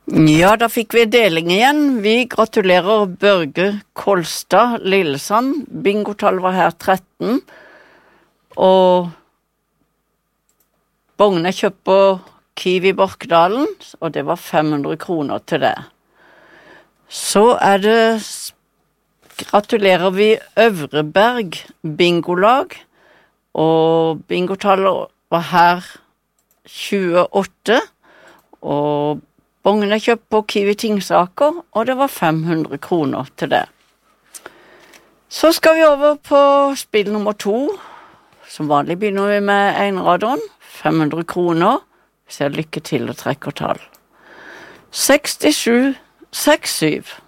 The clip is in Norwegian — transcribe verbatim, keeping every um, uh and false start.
Ja, da fikk vi deling igjen. Vi gratulerer Børge Kolstad, Lillesand. Bingotall var her tretten. Og Bogne kjøpt på Kiwi Borkedalen, og det var fem hundre kroner til det. Så er det, gratulerer vi Øvreberg Bingolag, og bingotallet var her tjueåtte, og Bogne kjøpt på Kiwi Tingsaker, og det var fem hundre kroner til det. Så skal vi over på spill nummer to. Som vanlig begynner vi med enraderen, fem hundre kroner. Vi ser lykke til og trekker tall. sekstisju, sekstisju.